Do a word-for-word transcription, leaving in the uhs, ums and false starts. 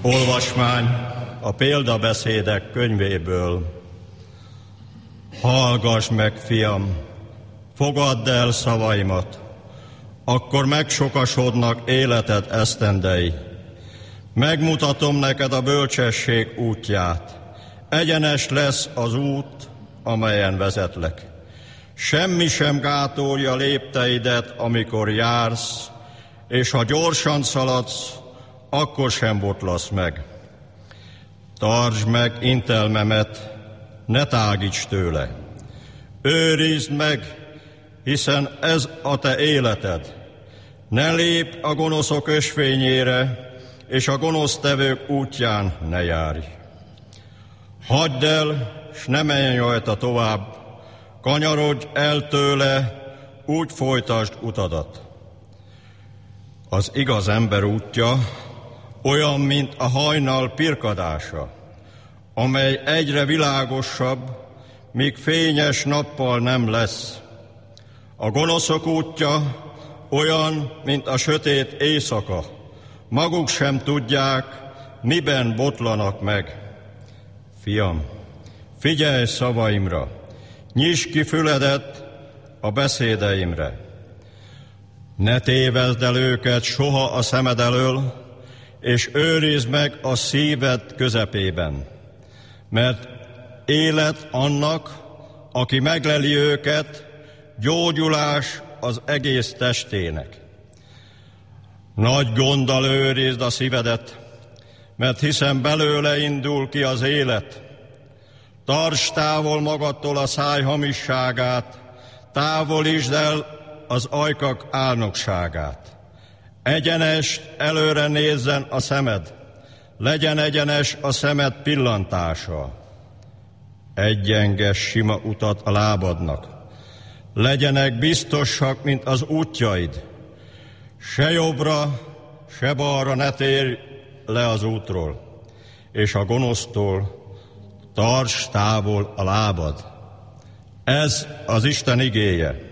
Olvasmány a példabeszédek könyvéből. Hallgass meg, fiam, fogadd el szavaimat, akkor megsokasodnak életed esztendei. Megmutatom neked a bölcsesség útját, egyenes lesz az út, amelyen vezetlek. Semmi sem gátolja lépteidet, amikor jársz, és ha gyorsan szaladsz, akkor sem botlasz meg. Tartsd meg intelmemet, ne tágíts tőle. Őrizd meg, hiszen ez a te életed. Ne lépj a gonoszok ösvényére, és a gonosztevők útján ne járj. Hagyd el, s ne menj rajta tovább, kanyarodj el tőle, úgy folytasd utadat. Az igaz ember útja olyan, mint a hajnal pirkadása, amely egyre világosabb, míg fényes nappal nem lesz. A gonoszok útja olyan, mint a sötét éjszaka, maguk sem tudják, miben botlanak meg. Fiam, figyelj szavaimra, nyisd ki füledet a beszédeimre. Ne tévezd el őket soha a szemed elől, és őrizd meg a szíved közepében, mert élet annak, aki megleli őket, gyógyulás az egész testének. Nagy gonddal őrizd a szívedet, mert hiszen belőle indul ki az élet. Tartsd távol magadtól a száj hamisságát, távolítsd el az ajkak álnokságát. Egyenes előre nézzen a szemed, legyen egyenes a szemed pillantása. Egyenges sima utat a lábadnak, legyenek biztosak, mint az útjaid. Se jobbra, se balra ne térj le az útról, és a gonosztól tarts távol a lábad. Ez az Isten igéje.